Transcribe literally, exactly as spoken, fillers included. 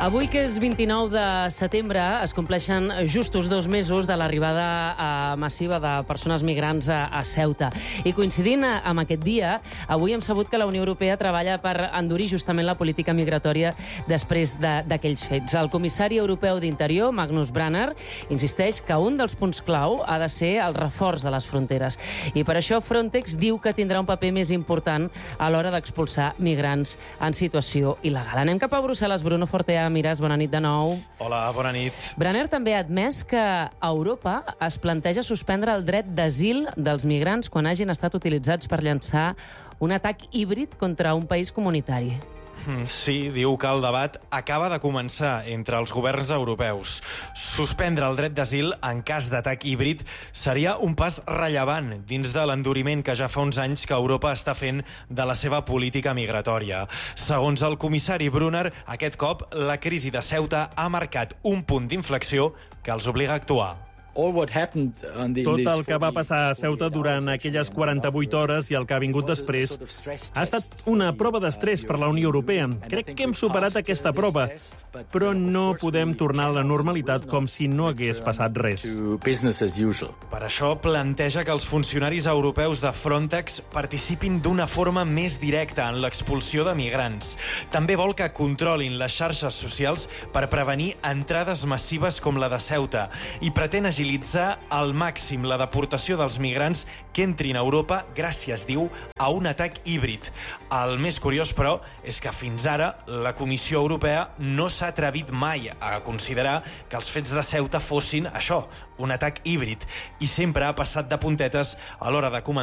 Avui, que és vint-i-nou de setembre, es compleixen justos dos mesos de l'arribada eh, massiva de persones migrants a, a Ceuta. I coincidint amb aquest dia, avui hem sabut que la Unió Europea treballa per endurir justament la política migratòria després d'aquells de, fets. El comissari europeu d'Interior, Magnus Brunner, insisteix que un dels punts clau ha de ser el reforç de les fronteres. I per això Frontex diu que tindrà un paper més important a l'hora d'expulsar migrants en situació il·legal. Anem cap a Brussel·les. Bruno Fortea, Mires, bona nit de nou. Hola, bona nit. Brunner també ha admès que a Europa es planteja suspendre el dret d'asil dels migrants quan hagin estat utilitzats per llançar un atac híbrid contra un país comunitari. Sí, diu que el debat acaba de començar entre els governs europeus. Suspendre el dret d'asil en cas d'atac híbrid seria un pas rellevant dins de l'enduriment que ja fa uns anys que Europa està fent de la seva política migratòria. Segons el comissari Brunner, aquest cop la crisi de Ceuta ha marcat un punt d'inflexió que els obliga a actuar. Tot el que va passar a Ceuta durant aquelles quaranta-vuit hores i el que ha vingut després ha estat una prova d'estrès per la Unió Europea. Crec que hem superat aquesta prova, però no podem tornar a la normalitat com si no hagués passat res. Per això planteja que els funcionaris europeus de Frontex participin d'una forma més directa en l'expulsió de migrants. També vol que controlin les xarxes socials per prevenir entrades massives com la de Ceuta i pretén agilitzar al màxim la deportació dels migrants que entrin a Europa gràcies, diu, a un atac híbrid. El més curiós, però, és que fins ara la Comissió Europea no s'ha atrevit mai a considerar que els fets de Ceuta fossin això, un atac híbrid, i sempre ha passat de puntetes a l'hora de comentar